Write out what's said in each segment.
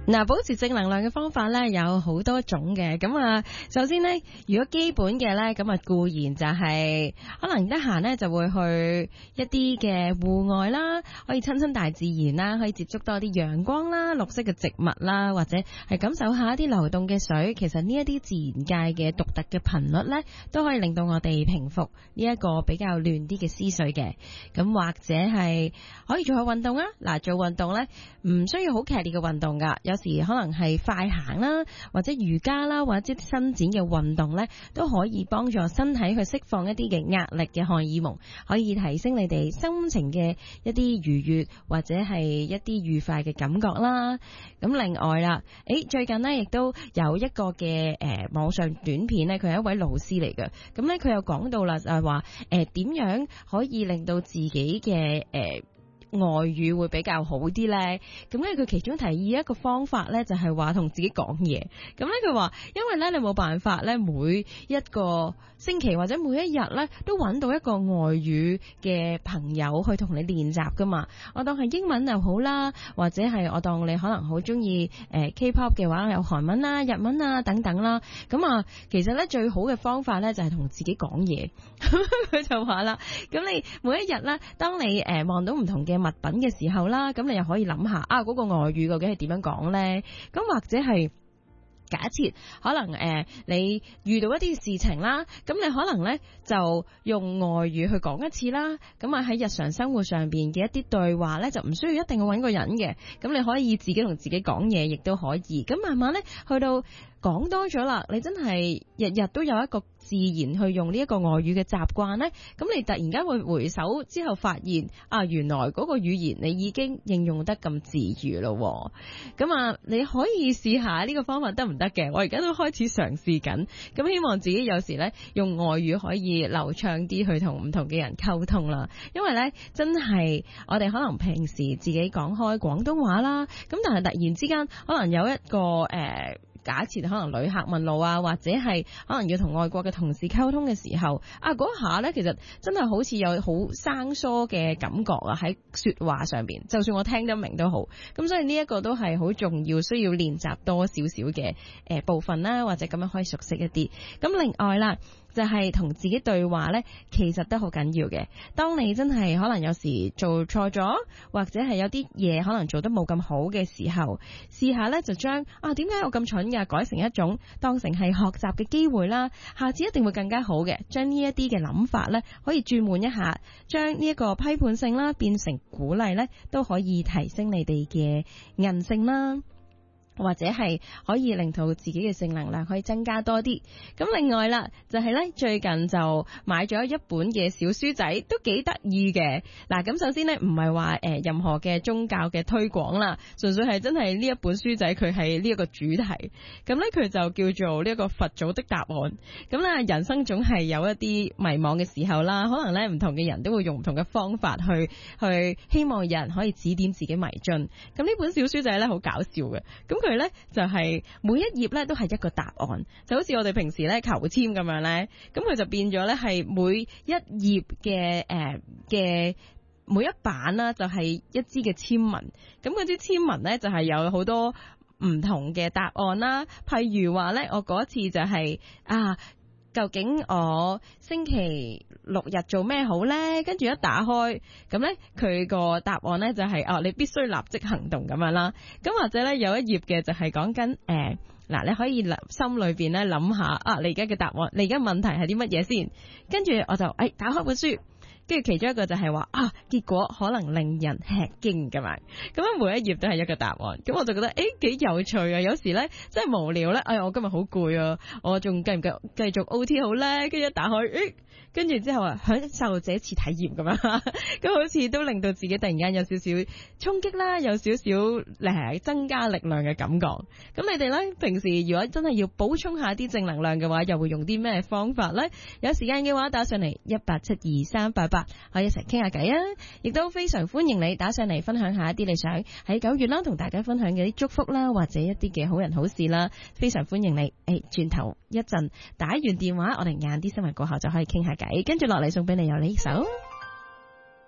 嗱，保持正能量嘅方法咧有好多種嘅。咁啊，首先咧，如果基本嘅咧，咁啊固然就係可能得閒咧就會去一啲嘅戶外啦，可以親親大自然啦，可以接觸多啲陽光啦、綠色嘅植物啦，或者係感受下一啲流動嘅水。其實呢一啲自然界嘅獨特嘅頻率咧，都可以令到我哋平復呢一個比較亂啲嘅思緒嘅。咁或者係可以做下運動啊。嗱，做運動咧唔需要好劇烈嘅運動噶，有時可能係快行啦，或者瑜伽啦，或者伸展嘅運動咧，都可以幫助身體去釋放一啲嘅壓力嘅荷爾蒙，可以提升你哋心情嘅一啲愉悅或者係一啲愉快嘅感覺啦。咁另外啦，最近呢亦都有一個嘅網上短片咧，佢係一位老師嚟嘅，咁咧佢又講到啦，就係話點樣可以令到自己嘅外語會比較好啲呢？咁咧佢其中提議一個方法呢，就係話同自己講嘢。咁咧佢話，因為呢，你冇辦法呢，每一個星期或者每一日呢，都揾到一個外語嘅朋友去同你練習噶嘛。我當係英文又好啦，或者係我當你可能好中意K-pop 嘅話，有韓文啦、日文啊等等啦。咁啊，其實呢，最好嘅方法呢，就係同自己講嘢。佢就話啦，咁你每一日呢，當你望到唔同嘅物品嘅時候啦，咁你又可以諗下嗰個外語究竟係點樣講呢？咁或者係假設可能你遇到一啲事情啦，咁你可能呢就用外語去講一次啦。咁啊喺日常生活上邊嘅一啲對話呢，就唔需要一定要揾個人嘅，咁你可以自己同自己講嘢，亦都可以。咁慢慢呢，去到講多咗啦，你真係日日都有一個自然去用呢一個外語嘅習慣呢，咁你突然間會回首之後發現原來嗰個語言你已經應用得咁自如咯。咁啊，你可以試下呢個方法得唔得嘅？我而家都開始嘗試緊，咁希望自己有時呢，用外語可以流暢啲去同唔同嘅人溝通啦。因為呢，真係我哋可能平時自己講開廣東話啦，咁但係突然之間可能有一個假設可能旅客問路啊，或者係可能要同外國嘅同事溝通嘅時候，嗰下呢，其實真係好似有好生疏嘅感覺啊，喺說話上邊，就算我聽得明都好。咁所以呢一個都係好重要，需要練習多少少嘅部分啦，或者咁樣可以熟悉一啲。咁另外啦，就係同自己對話呢，其實都好緊要嘅。當你真係可能有時做錯咗，或者係有啲嘢可能做得冇咁好嘅時候，試下呢就將點解我咁蠢嘅改成一種當成係學習嘅機會啦。下次一定會更加好嘅。將呢一啲嘅諗法呢，可以轉換一下，將呢一個批判性啦變成鼓勵呢，都可以提升你哋嘅韌性啦。或者係可以令到自己嘅正能量可以增加多啲。咁另外啦，就係咧最近就買咗一本嘅小書仔，都幾得意嘅。嗱，咁首先呢，唔係話任何嘅宗教嘅推廣啦，純粹係真係呢一本書仔佢係呢一個主題。咁咧佢就叫做呢一個佛祖的答案。咁啦，人生總係有一啲迷茫嘅時候啦，可能咧唔同嘅人都會用唔同嘅方法去希望有人可以指點自己迷津。咁呢本小書仔咧好搞笑嘅，咁佢咧就係每一頁咧都係一個答案，就好似我哋平時咧求籤咁樣咧，咁佢就變咗咧係每一頁嘅每一版啦，就係一支嘅籤文。咁嗰支籤文咧就係有好多唔同嘅答案啦。譬如話咧，我嗰次就係究竟我星期六日做咩好呢？跟住一打開，咁呢，佢個答案呢就係你必須立即行動咁樣啦。咁或者呢，有一頁嘅就係講緊你可以心裏邊呢諗下你而家嘅答案，你而家問題係啲乜嘢先？跟住我就打開本書。跟住其中一個就係話結果可能令人吃驚咁樣，咁樣每一頁都係一個答案，咁我就覺得幾有趣啊！有時咧真係無聊咧，我今日好攰啊，我仲繼續 OT 好咧？跟住一打開，跟住之後享受這次體驗咁樣，咁好似都令到自己突然間有少少衝擊啦，有少少增加力量嘅感覺。咁你哋咧平時如果真係要補充下啲正能量嘅話，又會用啲咩方法咧？有時間嘅話打上嚟1872388。可以一齊傾下偈啊！亦都非常歡迎你打上嚟分享下一啲你想喺9月啦同大家分享嘅啲祝福啦，或者一啲嘅好人好事啦，非常歡迎你。轉頭一陣打完電話，我哋晏啲新聞過後就可以傾下偈，跟住落嚟送俾你有呢首，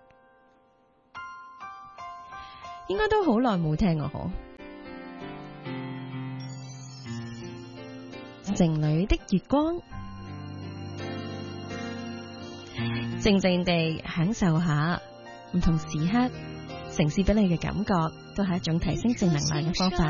應該都好耐冇聽我嗬。 城裏的月光，靜靜地享受下唔同時刻城市俾你嘅感覺，都係一種提升正能量嘅方法。